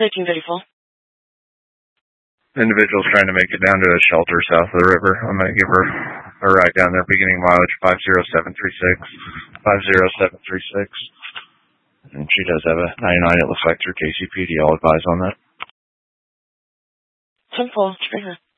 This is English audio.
1334. Individual's trying to make it down to a shelter south of the river. I'm going to give her a ride down there, beginning mileage 50736. 50736. And she does have a 99, it looks like, through KCPD. I'll advise on that. 10-4, Trigger.